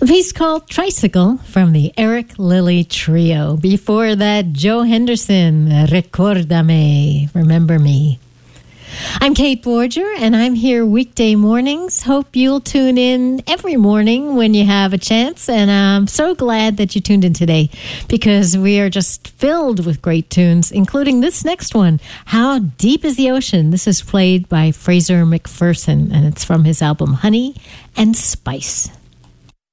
A piece called Tricycle from the Eric Lilly Trio. Before that, Joe Henderson, Recordame, Remember Me. I'm Kate Borger, and I'm here weekday mornings. Hope you'll tune in every morning when you have a chance, and I'm so glad that you tuned in today because we are just filled with great tunes, including this next one, How Deep is the Ocean? This is played by Fraser McPherson, and it's from his album Honey and Spice.